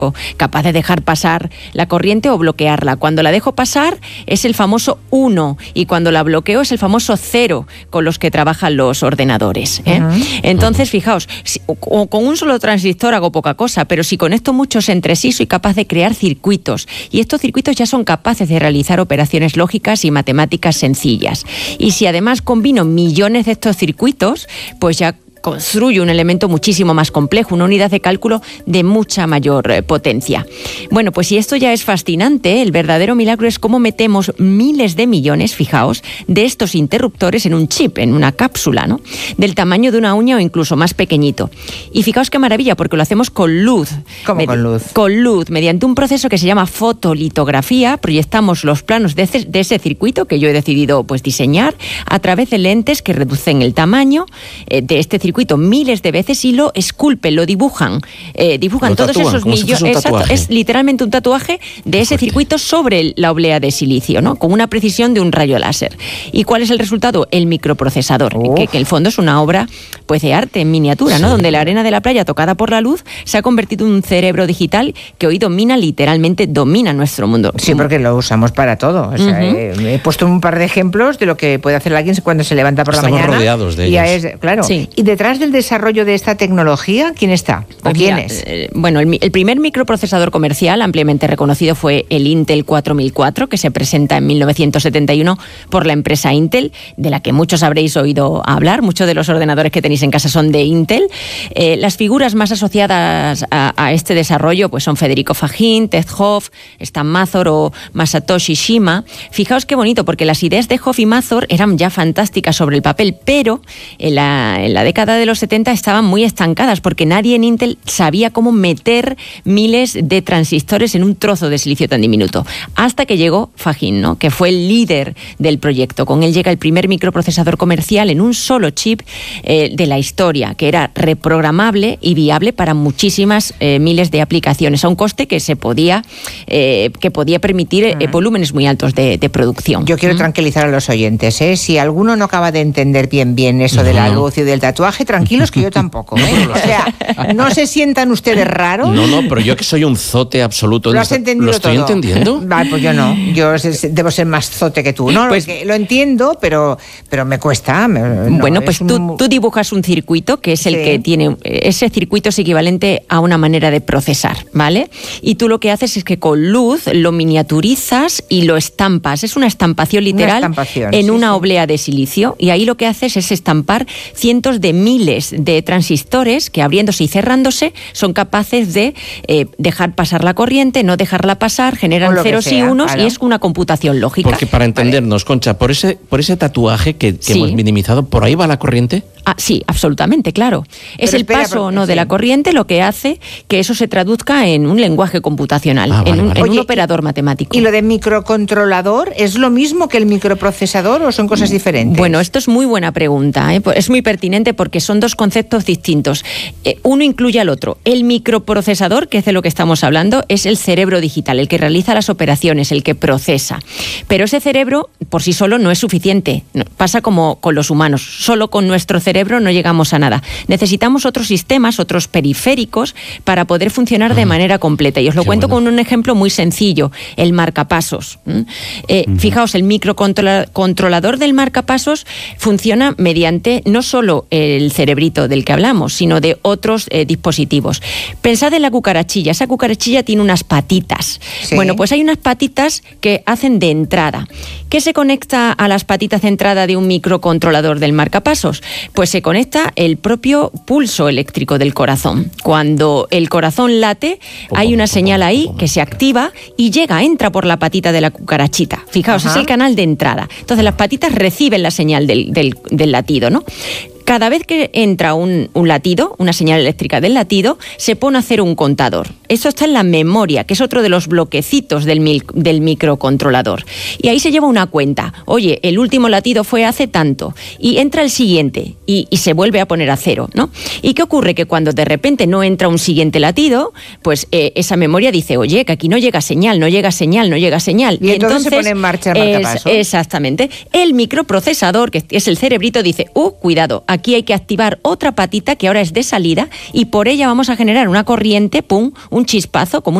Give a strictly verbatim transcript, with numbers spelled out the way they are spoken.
capaz de dejar pasar la corriente o bloquearla. Cuando la dejo pasar es el famoso uno y cuando la bloqueo es el famoso cero con los que trabajan los ordenadores, ¿eh? Uh-huh. Entonces, fijaos, si, con un solo transistor hago poca cosa, pero si conecto muchos entre sí soy capaz de crear circuitos y estos circuitos ya son capaces de realizar operaciones lógicas y matemáticas sencillas. Y si además combino millones de estos circuitos, pues ya construye un elemento muchísimo más complejo, una unidad de cálculo de mucha mayor eh, potencia. Bueno, pues si esto ya es fascinante, el verdadero milagro es cómo metemos miles de millones, fijaos, de estos interruptores en un chip, en una cápsula, ¿no? Del tamaño de una uña o incluso más pequeñito. Y fijaos qué maravilla, porque lo hacemos con luz. ¿Cómo con luz? Con luz, mediante un proceso que se llama fotolitografía, proyectamos los planos de ese, de ese circuito que yo he decidido pues diseñar a través de lentes que reducen el tamaño eh, de este circuito circuito miles de veces y lo esculpen, lo dibujan, eh, dibujan lo todos tatúan, esos millones. Si Exacto, es literalmente un tatuaje de ese circuito sobre la oblea de silicio, ¿no? Con una precisión de un rayo láser. ¿Y cuál es el resultado? El microprocesador, que, que en el fondo es una obra pues de arte en miniatura, ¿no? Sí. Donde la arena de la playa tocada por la luz se ha convertido en un cerebro digital que hoy domina, literalmente domina nuestro mundo. Sí, porque lo usamos para todo. O sea, uh-huh. he, he puesto un par de ejemplos de lo que puede hacer alguien cuando se levanta por Estamos la mañana. rodeados de y ellos. Es, claro. Sí. Y detrás del desarrollo de esta tecnología, ¿quién está? ¿O pues quién mira, es? Eh, bueno, el, el primer microprocesador comercial ampliamente reconocido fue el Intel cuatro mil cuatro, que se presenta en mil novecientos setenta y uno por la empresa Intel, de la que muchos habréis oído hablar. Muchos de los ordenadores que tenéis en casa son de Intel. Eh, las figuras más asociadas a, a este desarrollo pues son Federico Fajín, Ted Hoff, Stan Mazor o Masatoshi Shima. Fijaos qué bonito, porque las ideas de Hoff y Mazor eran ya fantásticas sobre el papel, pero en la, en la década de los setenta estaban muy estancadas, porque nadie en Intel sabía cómo meter miles de transistores en un trozo de silicio tan diminuto. Hasta que llegó Fajín, ¿no? Que fue el líder del proyecto. Con él llega el primer microprocesador comercial en un solo chip eh, de la historia, que era reprogramable y viable para muchísimas eh, miles de aplicaciones, a un coste que se podía, eh, que podía permitir eh, volúmenes muy altos de, de producción. Yo quiero ¿Mm? tranquilizar a los oyentes, ¿eh? Si alguno no acaba de entender bien bien eso no. de la luz y del tatuaje, tranquilos que yo tampoco, ¿eh? O sea, no se sientan ustedes raros. No, no, pero yo que soy un zote absoluto. ¿Lo has entendido ¿Lo estoy todo? entendiendo? Vale, pues yo no. Yo debo ser más zote que tú. No, pues, lo, que, lo entiendo, pero, pero me cuesta. Me, no, bueno, pues un... tú, tú dibujas un circuito que es el sí. que tiene... Ese circuito es equivalente a una manera de procesar, ¿vale? Y tú lo que haces es que con luz lo miniaturizas y lo estampas. Es una estampación literal una estampación, en sí, una sí. oblea de silicio, y ahí lo que haces es estampar cientos de miles de transistores que, abriéndose y cerrándose, son capaces de eh, dejar pasar la corriente, no dejarla pasar, generan ceros sea, y unos, claro. y es una computación lógica. Porque para entendernos, vale. Concha, por ese, por ese tatuaje que, que sí. hemos minimizado, ¿por ahí va la corriente? Ah, sí, absolutamente, claro. Es Pero el espera, paso o no sí. de la corriente lo que hace que eso se traduzca en un lenguaje computacional, ah, vale, en, un, vale. en Oye, un operador matemático. ¿Y lo de microcontrolador es lo mismo que el microprocesador o son cosas diferentes? Bueno, esto es muy buena pregunta, ¿eh? Es muy pertinente porque son dos conceptos distintos. Eh, uno incluye al otro. El microprocesador, que es de lo que estamos hablando, es el cerebro digital, el que realiza las operaciones, el que procesa. Pero ese cerebro por sí solo no es suficiente. Pasa como con los humanos. Solo con nuestro cerebro no llegamos a nada. Necesitamos otros sistemas, otros periféricos para poder funcionar de manera completa. Y os lo Qué cuento bueno. con un ejemplo muy sencillo, el marcapasos. Eh, uh-huh. Fijaos, el microcontrolador del marcapasos funciona mediante no solo el cerebrito del que hablamos, sino de otros eh, dispositivos. Pensad en la cucarachilla. Esa cucarachilla tiene unas patitas. ¿Sí? Bueno, pues hay unas patitas que hacen de entrada. ¿Qué se conecta a las patitas de entrada de un microcontrolador del marcapasos? Pues se conecta el propio pulso eléctrico del corazón. Cuando el corazón late, hay una señal ahí que se activa y llega, entra por la patita de la cucarachita. Fijaos, Ajá. es el canal de entrada. Entonces las patitas reciben la señal del, del, del latido, ¿no? Cada vez que entra un, un latido, una señal eléctrica del latido, se pone a hacer un contador. Esto está en la memoria, que es otro de los bloquecitos del, mil, del microcontrolador. Y ahí se lleva una cuenta. Oye, el último latido fue hace tanto. Y entra el siguiente y, y se vuelve a poner a cero, ¿no? ¿Y qué ocurre? Que cuando de repente no entra un siguiente latido, pues eh, esa memoria dice, oye, que aquí no llega señal, no llega señal, no llega señal. Y, y entonces, entonces se pone en marcha el marcapasos. Es, exactamente. El microprocesador, que es el cerebrito, dice, uh, cuidado, aquí aquí hay que activar otra patita que ahora es de salida y por ella vamos a generar una corriente, pum, un chispazo, como